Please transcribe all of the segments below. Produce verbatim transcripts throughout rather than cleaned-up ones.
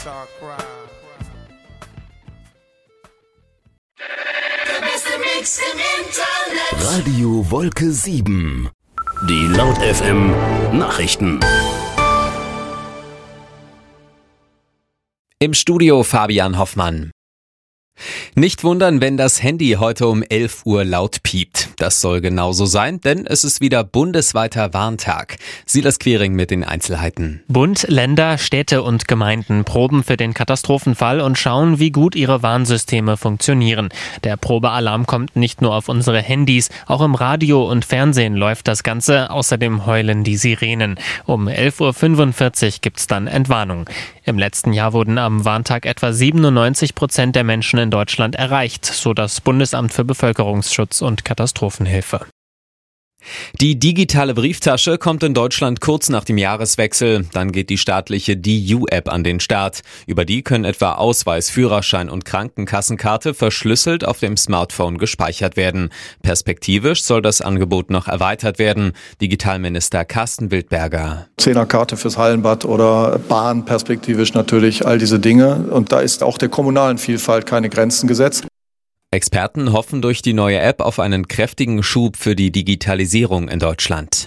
Radio Wolke sieben. Die Laut F M Nachrichten. Im Studio Fabian Hoffmann. Nicht wundern, wenn das Handy heute um elf Uhr laut piept. Das soll genauso sein, denn es ist wieder bundesweiter Warntag. Silas Quiring mit den Einzelheiten. Bund, Länder, Städte und Gemeinden proben für den Katastrophenfall und schauen, wie gut ihre Warnsysteme funktionieren. Der Probealarm kommt nicht nur auf unsere Handys, auch im Radio und Fernsehen läuft das Ganze. Außerdem heulen die Sirenen. Um elf Uhr fünfundvierzig gibt's dann Entwarnung. Im letzten Jahr wurden am Warntag etwa siebenundneunzig Prozent der Menschen in Deutschland erreicht, so das Bundesamt für Bevölkerungsschutz und Katastrophenhilfe. Die digitale Brieftasche kommt in Deutschland kurz nach dem Jahreswechsel. Dann geht die staatliche D U-App an den Start. Über die können etwa Ausweis, Führerschein und Krankenkassenkarte verschlüsselt auf dem Smartphone gespeichert werden. Perspektivisch soll das Angebot noch erweitert werden. Digitalminister Carsten Wildberger. Zehnerkarte fürs Hallenbad oder Bahn perspektivisch natürlich, all diese Dinge. Und da ist auch der kommunalen Vielfalt keine Grenzen gesetzt. Experten hoffen durch die neue App auf einen kräftigen Schub für die Digitalisierung in Deutschland.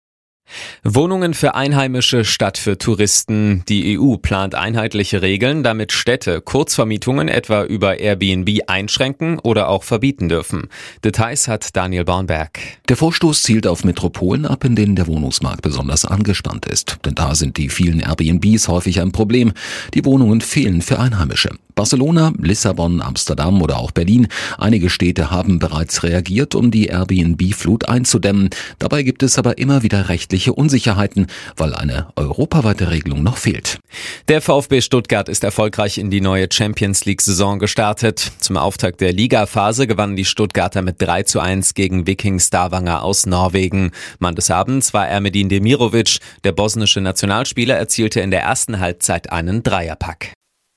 Wohnungen für Einheimische statt für Touristen. Die E U plant einheitliche Regeln, damit Städte Kurzvermietungen etwa über Airbnb einschränken oder auch verbieten dürfen. Details hat Daniel Bornberg. Der Vorstoß zielt auf Metropolen ab, in denen der Wohnungsmarkt besonders angespannt ist. Denn da sind die vielen Airbnbs häufig ein Problem. Die Wohnungen fehlen für Einheimische. Barcelona, Lissabon, Amsterdam oder auch Berlin. Einige Städte haben bereits reagiert, um die Airbnb-Flut einzudämmen. Dabei gibt es aber immer wieder rechtliche Unsicherheiten, weil eine europaweite Regelung noch fehlt. Der VfB Stuttgart ist erfolgreich in die neue Champions-League-Saison gestartet. Zum Auftakt der Ligaphase gewannen die Stuttgarter mit drei zu eins gegen Viking Stavanger aus Norwegen. Mann des Abends war Ermedin Demirovic. Der bosnische Nationalspieler erzielte in der ersten Halbzeit einen Dreierpack.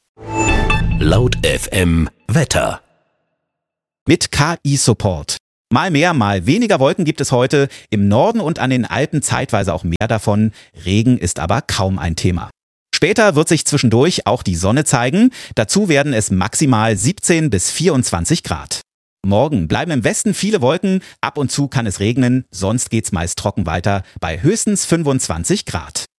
Laut F M Wetter. Mit K I-Support. Mal mehr, mal weniger Wolken gibt es heute. Im Norden und an den Alpen zeitweise auch mehr davon. Regen ist aber kaum ein Thema. Später wird sich zwischendurch auch die Sonne zeigen. Dazu werden es maximal siebzehn bis vierundzwanzig Grad. Morgen bleiben im Westen viele Wolken. Ab und zu kann es regnen. Sonst geht's meist trocken weiter bei höchstens fünfundzwanzig Grad.